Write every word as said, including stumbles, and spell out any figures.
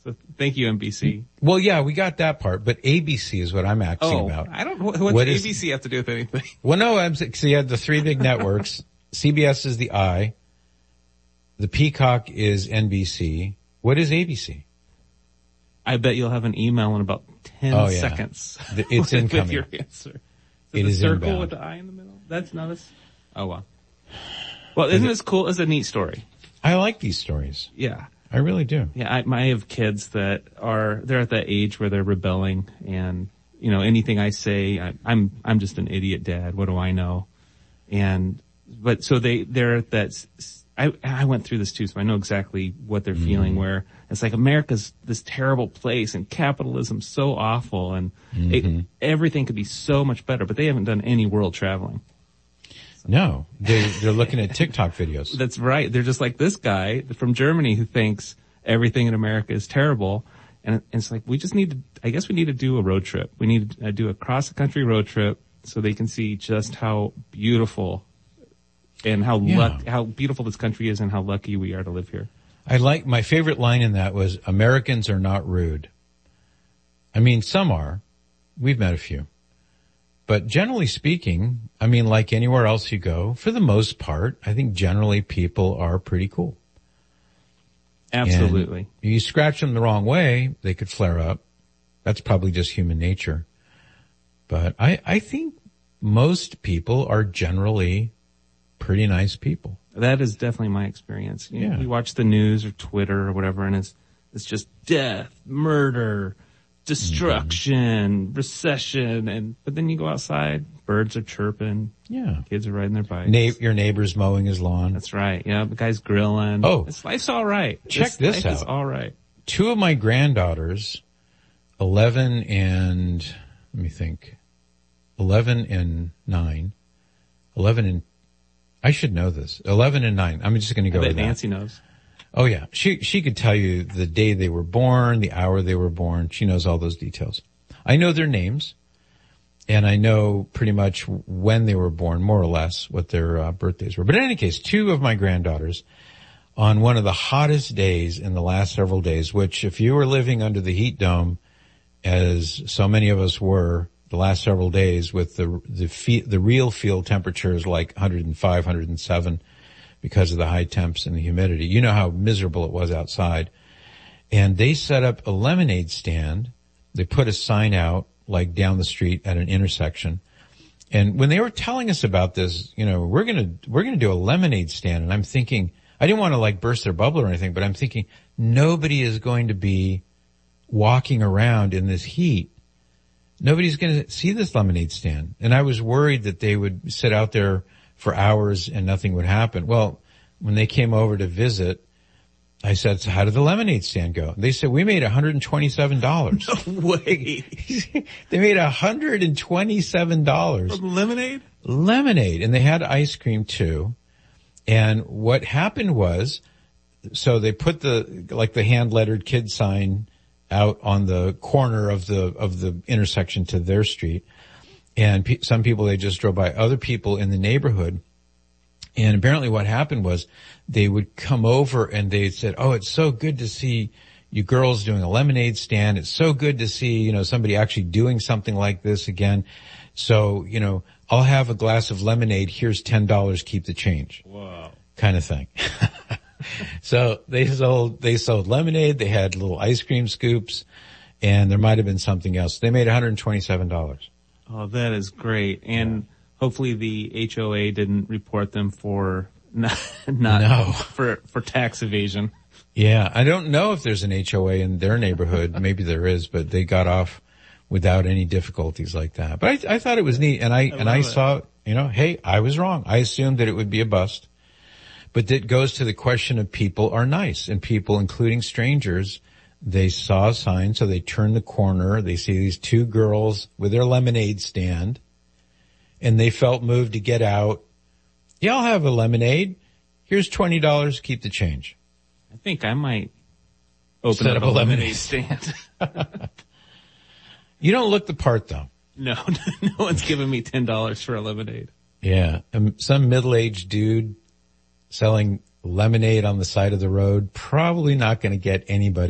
So thank you, N B C. Well, yeah, we got that part, but A B C is what I'm asking oh, about. I don't know. What's what A is, B C have to do with anything? Well, no, I'm, so you had the three big networks. C B S is the I. The Peacock is N B C. What is A B C? I bet you'll have an email in about ten oh, yeah. seconds. It's with, incoming. With your answer. Is it it is a circle inbound. with the I in the middle? That's not a... Oh, wow. Well, isn't this cool? It's a neat story. I like these stories. Yeah. I really do. Yeah, I, I have kids that are, they're at that age where they're rebelling and, you know, anything I say, I, I'm, I'm just an idiot dad. What do I know? And, but so they, they're at that, I, I went through this too, so I know exactly what they're mm. feeling, where it's like America's this terrible place and capitalism's so awful and mm-hmm. it, everything could be so much better, but they haven't done any world traveling. No, they, they're looking at TikTok videos. That's right. They're just like this guy from Germany who thinks everything in America is terrible. And it's like, we just need to, I guess we need to do a road trip. We need to do a cross the country road trip so they can see just how beautiful and how yeah. luck, how beautiful this country is and how lucky we are to live here. I like, my favorite line in that was, Americans are not rude. I mean, some are. We've met a few. But generally speaking, I mean, like anywhere else you go, for the most part, I think generally people are pretty cool. Absolutely. And you scratch them the wrong way, they could flare up. That's probably just human nature. But I, I think most people are generally pretty nice people. That is definitely my experience. You yeah. know, you watch the news or Twitter or whatever, and it's, it's just death, murder, destruction, mm-hmm. recession, and but then you go outside, birds are chirping, yeah, kids are riding their bikes. Na- your neighbor's mowing his lawn. That's right. Yeah, the guy's grilling. Oh, it's, life's all right. Check this, this life out. Is all right. Two of my granddaughters, eleven and let me think, eleven and nine, eleven and I should know this, eleven and nine. I'm just going to go I bet with Nancy that. knows. Oh yeah. She, she could tell you the day they were born, the hour they were born. She knows all those details. I know their names and I know pretty much when they were born, more or less what their uh, birthdays were. But in any case, two of my granddaughters on one of the hottest days in the last several days, which if you were living under the heat dome, as so many of us were the last several days with the, the, fe- the real field temperatures like one hundred five, one hundred seven, because of the high temps and the humidity. You know how miserable it was outside. And they set up a lemonade stand. They put a sign out, like down the street at an intersection. And when they were telling us about this, you know, we're gonna, we're gonna do a lemonade stand. And I'm thinking, I didn't want to like burst their bubble or anything, but I'm thinking nobody is going to be walking around in this heat. Nobody's going to see this lemonade stand. And I was worried that they would sit out there for hours and nothing would happen. Well, when they came over to visit, I said, so how did the lemonade stand go? They said, we made one hundred twenty-seven dollars. No way. They made one hundred twenty-seven dollars. From lemonade? Lemonade. And they had ice cream too. And what happened was, so they put the, like the hand lettered kid sign out on the corner of the, of the intersection to their street. And pe- some people, they just drove by. Other people in the neighborhood. And apparently what happened was they would come over and they said, oh, it's so good to see you girls doing a lemonade stand. It's so good to see, you know, somebody actually doing something like this again. So, you know, I'll have a glass of lemonade. Here's ten dollars. Keep the change. Wow. Kind of thing. So they sold, they sold lemonade. They had little ice cream scoops and there might have been something else. They made one hundred twenty-seven dollars. Oh, that is great. And yeah. Hopefully the H O A didn't report them for not, not no. for, for tax evasion. Yeah. I don't know if there's an H O A in their neighborhood. Maybe there is, but they got off without any difficulties like that. But I, I thought it was neat. And I, I and I it. saw, you know, hey, I was wrong. I assumed that it would be a bust. But that goes to the question of people are nice and people, including strangers, they saw a sign. So they turn the corner. They see these two girls with their lemonade stand and they felt moved to get out. Yeah, I'll have a lemonade. Here's twenty dollars. Keep the change. I think I might open Set up, up a a lemonade lemonade stand. You don't look the part though. No, no one's giving me ten dollars for a lemonade. Yeah. Um, some middle-aged dude selling lemonade on the side of the road, probably not going to get anybody